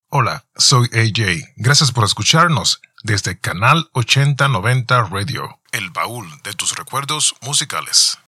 Hola, soy AJ. Gracias por escucharnos desde Canal 8090 Radio, el baúl de tus recuerdos musicales.